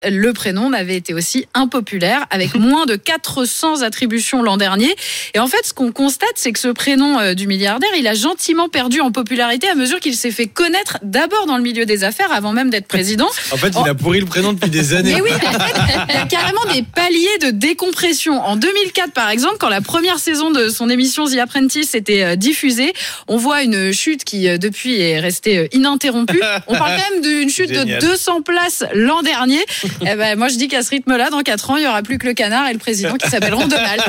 le prénom n'avait été aussi impopulaire, avec moins de 400 attributions l'an dernier. Et en fait, ce qu'on constate, c'est que ce prénom du milliardaire, il a gentiment perdu en popularité à mesure qu'il s'est fait connaître d'abord dans le milieu des affaires, avant même d'être président. En fait, il a pourri le prénom depuis des années. Mais oui, il y a carrément des paliers de décompression. En 2004, par exemple, quand la première saison de son émission The Apprentice était diffusée, on voit une chute qui, depuis, est restée ininterrompue. On parle quand même d'une chute de 200 places l'an dernier. Eh ben, moi, je dis qu'à ce rythme-là, dans 4 ans, il n'y aura plus que le canard et le président qui s'appelleront Donald.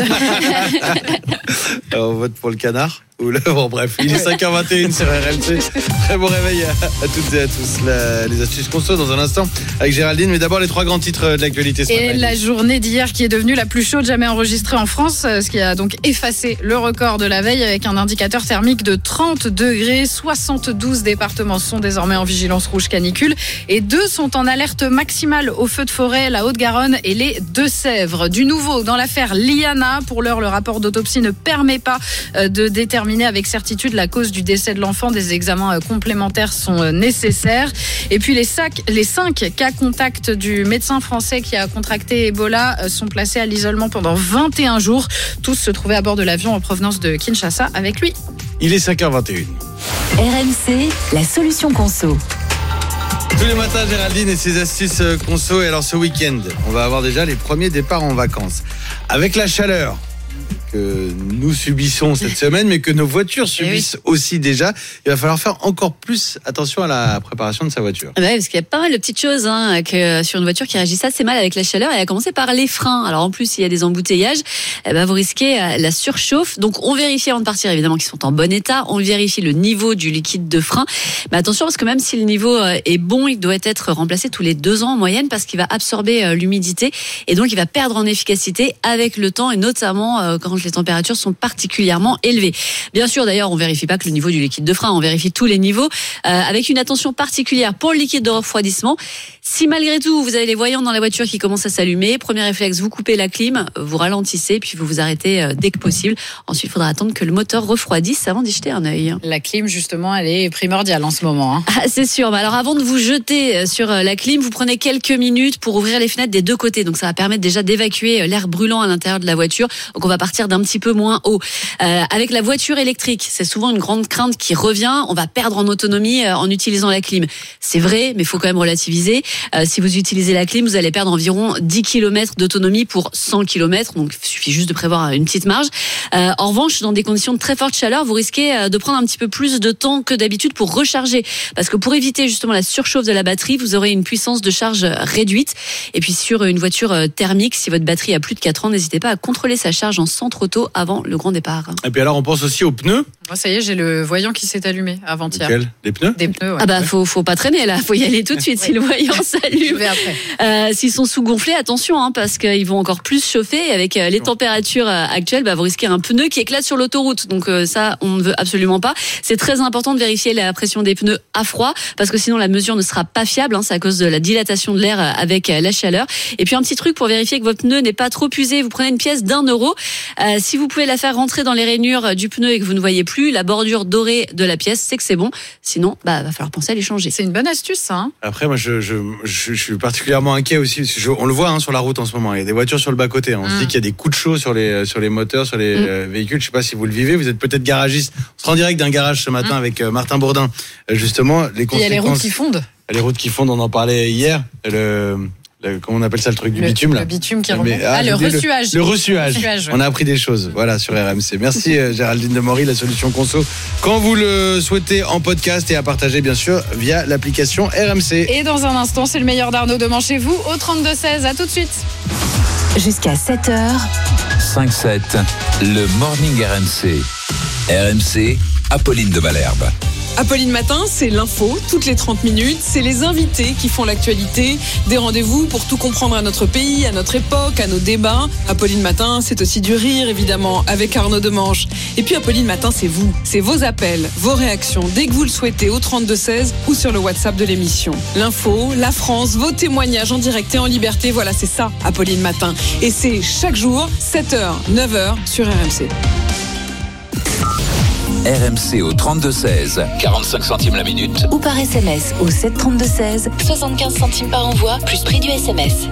On vote pour le canard. Bon, bref, il est 5h21 sur RMC. Très bon réveil à toutes et à tous. Les astuces conso dans un instant avec Géraldine. Mais d'abord, les 3 grands titres de l'actualité. Et la journée d'hier qui est devenue la plus chaude jamais enregistrée en France, ce qui a donc effacé le record de la veille avec un indicateur thermique de 30 degrés. 72 départements sont désormais en vigilance rouge canicule et 2 sont en alerte maximale au feu de forêt, la Haute-Garonne et les Deux-Sèvres. Du nouveau dans l'affaire Liana. Pour l'heure, le rapport d'autopsie ne permet pas de déterminer avec certitude la cause du décès de l'enfant. Des examens complémentaires sont nécessaires. Et puis les 5 cas contacts du médecin français qui a contracté Ebola sont placés à l'isolement pendant 21 jours. Tous se trouvaient à bord de l'avion en provenance de Kinshasa avec lui. Il est 5h21. RMC, la solution conso. Tous les matins, Géraldine et ses astuces conso. Et alors ce week-end, on va avoir déjà les premiers départs en vacances. Avec la chaleur que nous subissons cette semaine, mais que nos voitures subissent aussi déjà. Il va falloir faire encore plus attention à la préparation de sa voiture. Ouais, parce qu'il y a pas mal de petites choses sur une voiture qui réagissent assez mal avec la chaleur. Et à commencer par les freins. Alors en plus, il y a des embouteillages. Vous risquez la surchauffe. Donc on vérifie avant de partir, évidemment, qu'ils sont en bon état. On vérifie le niveau du liquide de frein. Mais attention, parce que même si le niveau est bon, il doit être remplacé tous les 2 ans en moyenne, parce qu'il va absorber l'humidité. Et donc il va perdre en efficacité avec le temps, et notamment quand les températures sont particulièrement élevées. Bien sûr, d'ailleurs, on vérifie pas que le niveau du liquide de frein, on vérifie tous les niveaux avec une attention particulière pour le liquide de refroidissement. Si malgré tout, vous avez les voyants dans la voiture qui commencent à s'allumer, premier réflexe, vous coupez la clim, vous ralentissez, puis vous vous arrêtez dès que possible. Ensuite, il faudra attendre que le moteur refroidisse avant d'y jeter un œil. La clim, justement, elle est primordiale en ce moment. Hein. Ah, c'est sûr. Mais alors, avant de vous jeter sur la clim, vous prenez quelques minutes pour ouvrir les fenêtres des 2 côtés. Donc, ça va permettre déjà d'évacuer l'air brûlant à l'intérieur de la voiture. Donc, on va partir d'un petit peu moins haut. Avec la voiture électrique, c'est souvent une grande crainte qui revient. On va perdre en autonomie en utilisant la clim. C'est vrai, mais il faut quand même relativiser. Si vous utilisez la clim, vous allez perdre environ 10 km d'autonomie pour 100 km. Donc, il suffit juste de prévoir une petite marge. En revanche, dans des conditions de très forte chaleur, vous risquez de prendre un petit peu plus de temps que d'habitude pour recharger. Parce que pour éviter justement la surchauffe de la batterie, vous aurez une puissance de charge réduite. Et puis, sur une voiture thermique, si votre batterie a plus de 4 ans, n'hésitez pas à contrôler sa charge en centre auto avant le grand départ. Et puis alors, on pense aussi aux pneus. Oh, ça y est, j'ai le voyant qui s'est allumé avant-hier. Lesquels ? Des pneus ? Des pneus, ouais. Ah bah, faut pas traîner là, faut y aller tout de suite si le voyant s'allume. Je vais après. S'ils sont sous-gonflés, attention, parce qu'ils vont encore plus chauffer. Et avec les températures actuelles, vous risquez un pneu qui éclate sur l'autoroute. Donc ça, on ne veut absolument pas. C'est très important de vérifier la pression des pneus à froid, parce que sinon la mesure ne sera pas fiable. C'est à cause de la dilatation de l'air avec la chaleur. Et puis un petit truc pour vérifier que votre pneu n'est pas trop usé, vous prenez une pièce d'€1. Si vous pouvez la faire rentrer dans les rainures du pneu et que vous ne voyez plus la bordure dorée de la pièce, c'est que c'est bon. Sinon, va falloir penser à les changer. C'est une bonne astuce, ça. Hein. Après, moi, je suis particulièrement inquiet aussi. On le voit sur la route en ce moment. Il y a des voitures sur le bas-côté. On se dit qu'il y a des coups de chaud sur les moteurs, sur les véhicules. Je ne sais pas si vous le vivez. Vous êtes peut-être garagiste. On sera en direct d'un garage ce matin avec Martin Bourdin. Justement, les conséquences. Il y a les routes qui fondent. Les routes qui fondent, on en parlait hier. Comment on appelle ça, le truc du bitume là. Le bitume qui remonte. Le ressuage. Le ressuage. Ouais. On a appris des choses, voilà, sur RMC. Merci Géraldine Demory, la solution conso. Quand vous le souhaitez en podcast et à partager bien sûr via l'application RMC. Et dans un instant, c'est le meilleur d'Arnaud Deman chez vous au 32-16. À tout de suite. Jusqu'à 7h. 5-7, le Morning RMC. RMC, Apolline de Malherbe. Apolline Matin, c'est l'info, toutes les 30 minutes. C'est les invités qui font l'actualité. Des rendez-vous pour tout comprendre à notre pays, à notre époque, à nos débats. Apolline Matin, c'est aussi du rire, évidemment, avec Arnaud Demanche. Et puis Apolline Matin, c'est vous. C'est vos appels, vos réactions, dès que vous le souhaitez, au 32-16 ou sur le WhatsApp de l'émission. L'info, la France, vos témoignages en direct et en liberté. Voilà, c'est ça, Apolline Matin. Et c'est chaque jour, 7h, 9h sur RMC. RMC au 32-16, 45 centimes la minute. Ou par SMS au 732-16, 75 centimes par envoi, plus prix du SMS.